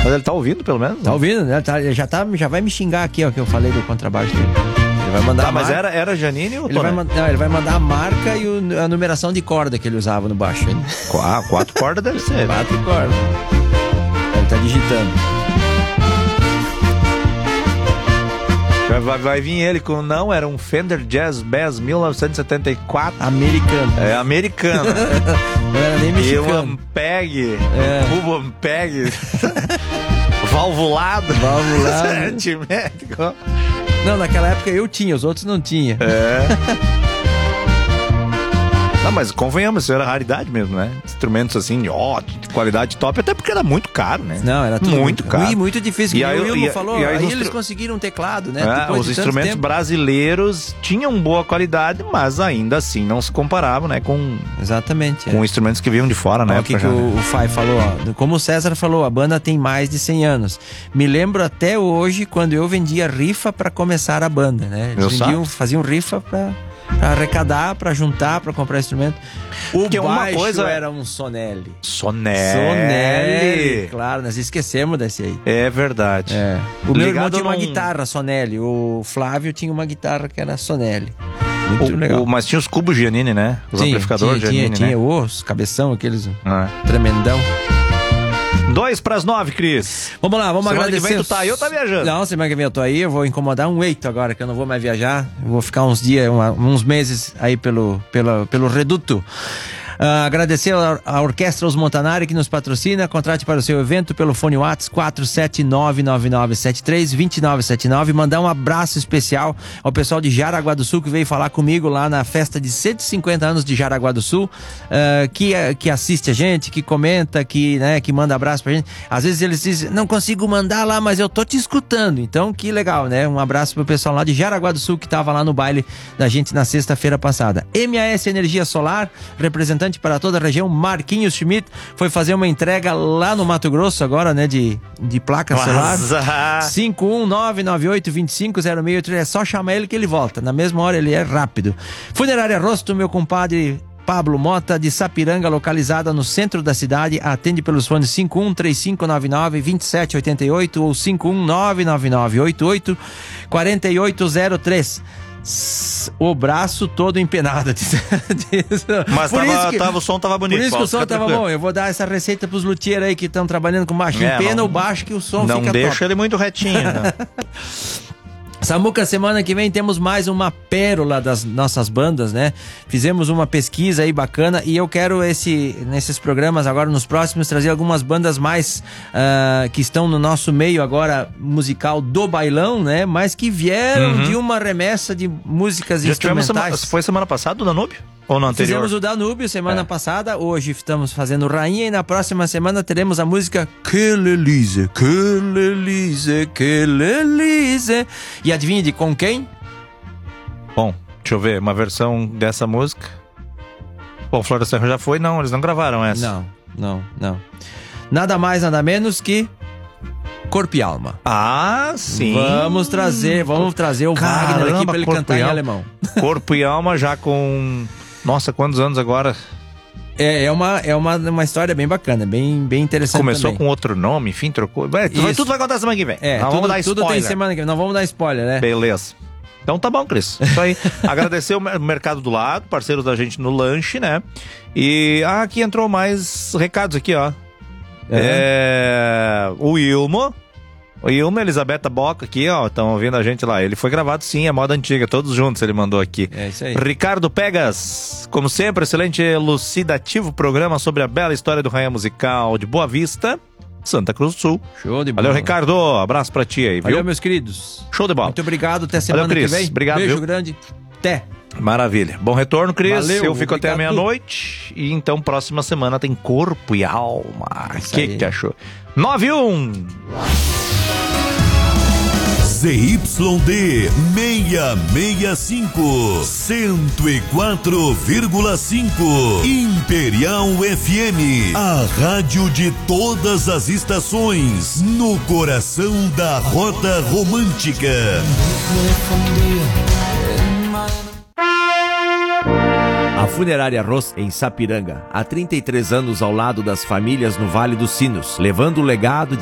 Mas ele tá ouvindo, pelo menos? Tá ouvindo, né? Já vai me xingar aqui, ó, que eu falei do contrabaixo dele. Ele vai mandar mas era Janine ou ele vai mandar a marca e a numeração de corda que ele usava no baixo. 4 cordas deve ser. 4 cordas. Ele tá digitando. Vai vir ele com... Não, era um Fender Jazz Bass 1974. Americano. É, americano. Não era nem mexicano. E o Ampeg. Cubo Ampeg. Valvulado. Aritmético. Não, naquela época eu tinha, os outros não tinham. Não, mas convenhamos, isso era raridade mesmo, né? Instrumentos assim, de qualidade top, até porque era muito caro, né? Não, era tudo muito caro. E muito difícil. E aí, o Wilmo falou, aí eles conseguiram um teclado, né? Os instrumentos brasileiros tinham boa qualidade, mas ainda assim não se comparavam, né? Exatamente. Com instrumentos que vinham de fora, né? O que o Fai falou, ó, como o César falou, a banda tem mais de 100 anos. Me lembro até hoje quando eu vendia rifa pra começar a banda, né? Eles faziam rifa pra arrecadar, pra juntar, pra comprar instrumento. Porque baixo uma coisa era um Sonelli. Sonelli. Claro, nós esquecemos desse aí. É verdade. O meu irmão tinha uma guitarra Sonelli. O Flávio tinha uma guitarra que era Sonelli. Muito legal. Mas tinha os cubos Giannini, né? Os amplificadores Giannini, né? Tinha os cabeção, aqueles tremendão. 8:50, Cris. Vamos lá, vamos agradecer. Semana que vem tu tá aí ou tá viajando? Não, semana que vem eu tô aí, eu vou incomodar um eito agora, que eu não vou mais viajar. Eu vou ficar uns dias, uns meses aí pelo reduto. Agradecer a Orquestra Os Montanari que nos patrocina. Contrate para o seu evento pelo fone WhatsApp 47999732979. Mandar um abraço especial ao pessoal de Jaraguá do Sul que veio falar comigo lá na festa de 150 anos de Jaraguá do Sul, que assiste a gente, que comenta, que manda abraço pra gente. Às vezes eles dizem, não consigo mandar lá, mas eu tô te escutando. Então que legal, né? Um abraço pro pessoal lá de Jaraguá do Sul que tava lá no baile da gente na sexta-feira passada. MAS Energia Solar, representante para toda a região, Marquinhos Schmidt, foi fazer uma entrega lá no Mato Grosso agora, né, de placa solar. 51998250683. É só chamar ele que ele volta. Na mesma hora ele é rápido. Funerária Rosto, meu compadre Pablo Mota, de Sapiranga, localizada no centro da cidade, atende pelos fones 513599-2788 ou 51999884803. O braço todo empenado. Mas o som tava bonito. Por isso que o som tava bom. Eu vou dar essa receita pros luthiers aí que estão trabalhando com baixo. Empena o baixo que o som fica top. Não deixa ele muito retinho, né? Samuca, semana que vem temos mais uma pérola das nossas bandas, né? Fizemos uma pesquisa aí bacana e eu quero nesses programas agora, nos próximos, trazer algumas bandas mais que estão no nosso meio agora musical do bailão, né? Mas que vieram de uma remessa de músicas instrumentais. Foi semana passada o Danúbio? Ou no anterior? Fizemos o Danúbio semana passada, hoje estamos fazendo Rainha e na próxima semana teremos a música Que Lelise, Que Lelise, Que Lelise. E adivinha de com quem? Bom, deixa eu ver, uma versão música. Bom, Flora Serra já foi, não, eles não gravaram essa. Não. Nada mais, nada menos que Corpo e Alma. Ah, sim. Vamos trazer o Wagner aqui pra ele cantar em alemão. Corpo e Alma já com... Nossa, quantos anos agora? É uma história bem bacana, bem interessante. Começou também com outro nome, enfim, trocou. Tudo vai acontecer semana que vem. Vamos dar spoiler. Tudo tem semana que vem, não vamos dar spoiler, né? Beleza. Então tá bom, Cris. Isso aí. Agradecer o Mercado do Lado, parceiros da gente no lanche, né? E aqui entrou mais recados aqui, ó. O Wilmo, Elisabetta Boca aqui, ó, estão ouvindo a gente lá. Ele foi gravado sim, é moda antiga, todos juntos ele mandou aqui. É isso aí. Ricardo Pegas, como sempre, excelente elucidativo programa sobre a bela história do Rainha Musical de Boa Vista, Santa Cruz do Sul. Show de bola. Valeu, Ricardo, abraço pra ti aí, viu? Valeu, meus queridos. Show de bola. Muito obrigado, até semana que vem. Obrigado, beijo viu? grande, até. Maravilha. Bom retorno, Cris. Valeu, eu fico obrigado. até a meia-noite. E então, próxima semana tem Corpo e Alma. O que achou? 9-1. ZYD 665, 104,5. Imperial FM, a rádio de todas as estações, no coração da Rota Romântica. A Funerária Ross, em Sapiranga, há 33 anos ao lado das famílias no Vale dos Sinos, levando o legado de